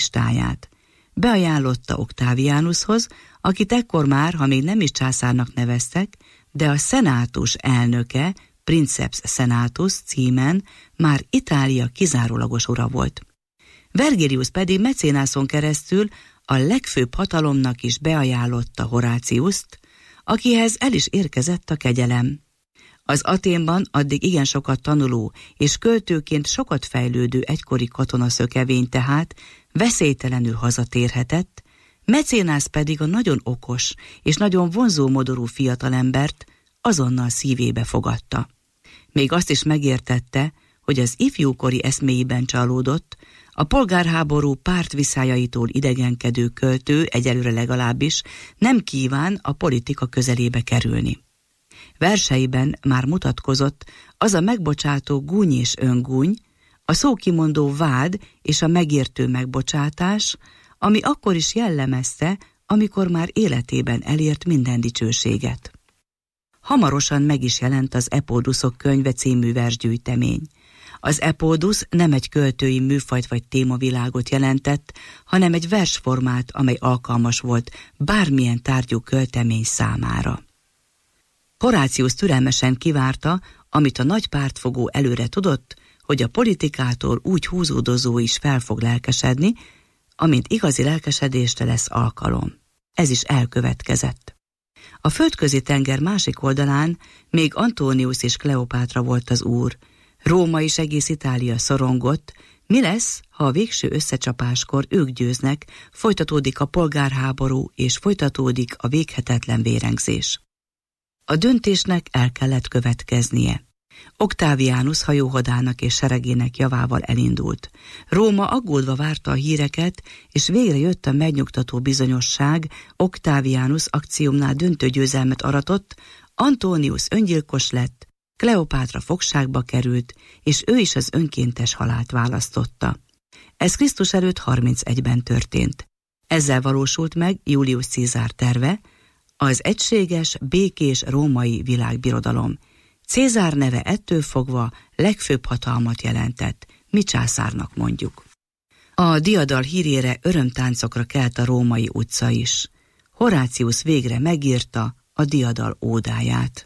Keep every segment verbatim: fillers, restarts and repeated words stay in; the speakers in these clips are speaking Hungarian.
listáját. Beajánlotta Octavianushoz, akit ekkor már, ha még nem is császárnak neveztek, de a szenátus elnöke, Princeps Senatus címen már Itália kizárólagos ura volt. Vergilius pedig mecénászon keresztül a legfőbb hatalomnak is beajánlotta Horatiust, akihez el is érkezett a kegyelem. Az Athénban addig igen sokat tanuló és költőként sokat fejlődő egykori katonaszökevény tehát veszélytelenül hazatérhetett, Mecénász pedig a nagyon okos és nagyon vonzó modorú fiatalembert azonnal szívébe fogadta. Még azt is megértette, hogy az ifjúkori eszméiben csalódott, a polgárháború pártviszájaitól idegenkedő költő egyelőre legalábbis nem kíván a politika közelébe kerülni. Verseiben már mutatkozott az a megbocsátó gúny és öngúny, a szókimondó vád és a megértő megbocsátás, ami akkor is jellemezte, amikor már életében elért minden dicsőséget. Hamarosan meg is jelent az Epóduszok könyve című versgyűjtemény. Az epódusz nem egy költői műfajt vagy témavilágot jelentett, hanem egy versformát, amely alkalmas volt bármilyen tárgyú költemény számára. Horatius türelmesen kivárta, amit a nagy pártfogó előre tudott, hogy a politikától úgy húzódozó is fel fog lelkesedni, amint igazi lelkesedésre lesz alkalom. Ez is elkövetkezett. A földközi tenger másik oldalán még Antonius és Kleopátra volt az úr. Róma és egész Itália szorongott, mi lesz, ha a végső összecsapáskor ők győznek, folytatódik a polgárháború és folytatódik a véghetetlen vérengzés. A döntésnek el kellett következnie. Octavianus hajóhadának és seregének javával elindult. Róma aggódva várta a híreket, és végre jött a megnyugtató bizonyosság, Octavianus akciómnál döntő győzelmet aratott, Antonius öngyilkos lett, Kleopátra fogságba került, és ő is az önkéntes halált választotta. Ez Krisztus előtt harmincegyben történt. Ezzel valósult meg Julius Cézár terve, az egységes, békés római világbirodalom. Cézár neve ettől fogva legfőbb hatalmat jelentett, mi császárnak mondjuk. A diadal hírére örömtáncokra kelt a római utca is. Horatius végre megírta a diadal ódáját.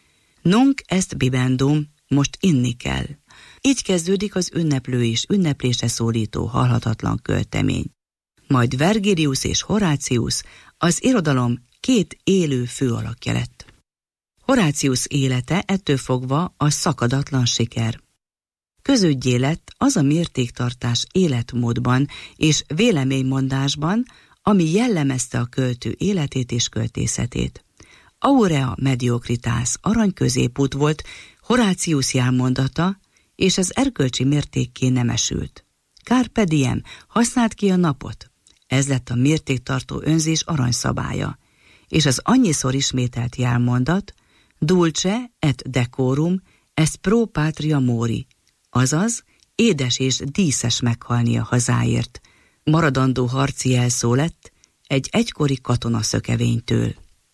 Nunc est bibendum, most inni kell. Így kezdődik az ünneplő és ünneplésre szólító halhatatlan költemény. Majd Vergilius és Horatius az irodalom két élő főalakja lett. Horatius élete ettől fogva a szakadatlan siker. Közöttyé lett az a mértéktartás életmódban és véleménymondásban, ami jellemezte a költő életét és költészetét. Aurea mediocritas, arany középút volt Horatius jelmondata, és az erkölcsi mértékké nem esült. Carpe diem, használd ki a napot. Ez lett a mértéktartó önzés aranyszabálya, és az annyiszor ismételt jelmondat, dulce et decorum est pro patria mori, azaz édes és díszes meghalni a hazáért, maradandó harci jelszó lett egy egykori katonaszökevénytől.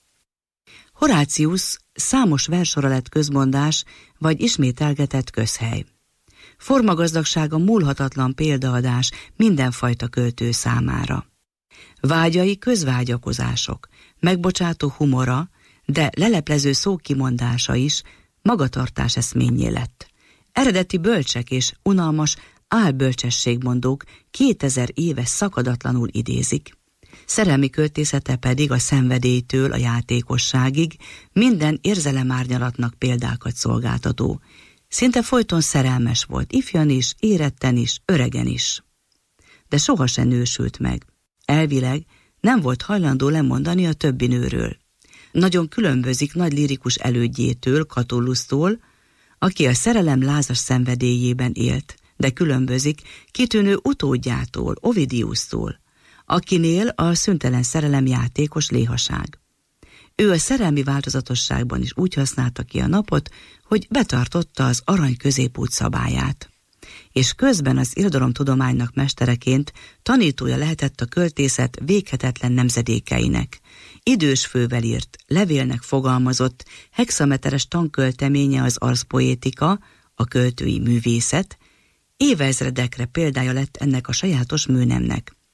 Horatius számos versora lett közmondás vagy ismételgetett közhely. Formagazdagsága múlhatatlan példaadás mindenfajta költő számára. Vágyai közvágyakozások, megbocsátó humora, de leleplező szókimondása is magatartás eszményé lett. Eredeti bölcsek és unalmas álbölcsességmondók kétezer éve szakadatlanul idézik. Szerelmi költészete pedig a szenvedélytől a játékosságig minden érzelemárnyalatnak példákat szolgáltató. Szinte folyton szerelmes volt, ifjan is, éretten is, öregen is. De sohasem nősült meg. Elvileg nem volt hajlandó lemondani a többi nőről. Nagyon különbözik nagy lirikus elődjétől, Catullusztól, aki a szerelem lázas szenvedélyében élt, de különbözik kitűnő utódjától, Ovidiusztól, akinél a szüntelen szerelem játékos léhaság. Ő a szerelmi változatosságban is úgy használta ki a napot, hogy betartotta az arany középút szabályát. És közben az irodalomtudománynak mestereként tanítója lehetett a költészet véghetetlen nemzedékeinek. Idős fővel írt, levélnek fogalmazott, hexameteres tankölteménye az arszpoétika, a költői művészet, évezredekre példája lett ennek a sajátos műnemnek.